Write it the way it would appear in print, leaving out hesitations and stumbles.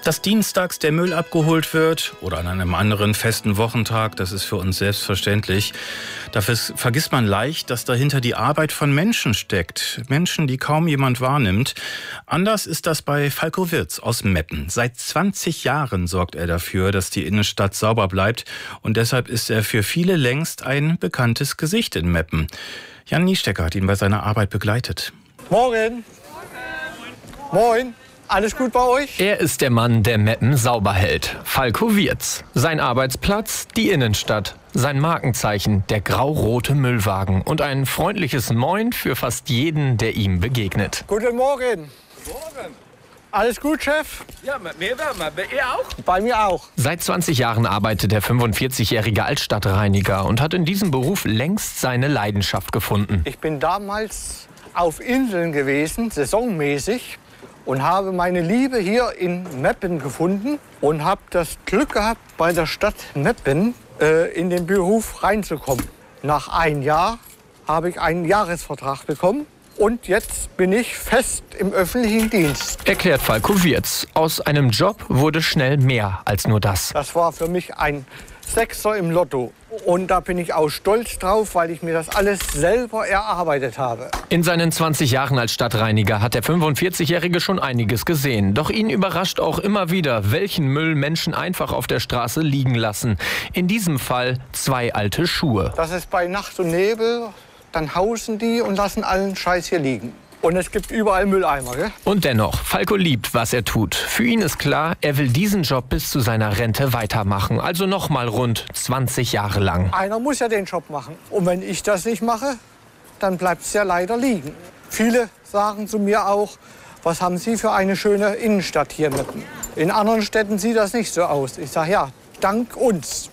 Dass dienstags der Müll abgeholt wird oder an einem anderen festen Wochentag, das ist für uns selbstverständlich. Dafür vergisst man leicht, dass dahinter die Arbeit von Menschen steckt. Menschen, die kaum jemand wahrnimmt. Anders ist das bei Falco Wirz aus Meppen. Seit 20 Jahren sorgt er dafür, dass die Innenstadt sauber bleibt. Und deshalb ist er für viele längst ein bekanntes Gesicht in Meppen. Jan Niestecker hat ihn bei seiner Arbeit begleitet. Morgen. Moin. Alles gut bei euch? Er ist der Mann, der Meppen sauber hält. Falco Wirz. Sein Arbeitsplatz, die Innenstadt. Sein Markenzeichen, der grau-rote Müllwagen. Und ein freundliches Moin für fast jeden, der ihm begegnet. Guten Morgen. Morgen. Alles gut, Chef? Ja, mit mir wärmer. Bei ihr auch? Bei mir auch. Seit 20 Jahren arbeitet der 45-jährige Altstadtreiniger und hat in diesem Beruf längst seine Leidenschaft gefunden. Ich bin damals auf Inseln gewesen, saisonmäßig. Und habe meine Liebe hier in Meppen gefunden und habe das Glück gehabt, bei der Stadt Meppen in den Beruf reinzukommen. Nach einem Jahr habe ich einen Jahresvertrag bekommen und jetzt bin ich fest im öffentlichen Dienst. Erklärt Falco Wirz. Aus einem Job wurde schnell mehr als nur das. Das war für mich ein Sechser im Lotto. Und da bin ich auch stolz drauf, weil ich mir das alles selber erarbeitet habe. In seinen 20 Jahren als Stadtreiniger hat der 45-Jährige schon einiges gesehen. Doch ihn überrascht auch immer wieder, welchen Müll Menschen einfach auf der Straße liegen lassen. In diesem Fall 2 alte Schuhe. Das ist bei Nacht und Nebel, dann hausen die und lassen allen Scheiß hier liegen. Und es gibt überall Mülleimer, gell? Und dennoch, Falco liebt, was er tut. Für ihn ist klar, er will diesen Job bis zu seiner Rente weitermachen. Also noch mal rund 20 Jahre lang. Einer muss ja den Job machen. Und wenn ich das nicht mache, dann bleibt es ja leider liegen. Viele sagen zu mir auch, was haben Sie für eine schöne Innenstadt hier mitten? In anderen Städten sieht das nicht so aus. Ich sage, ja, dank uns.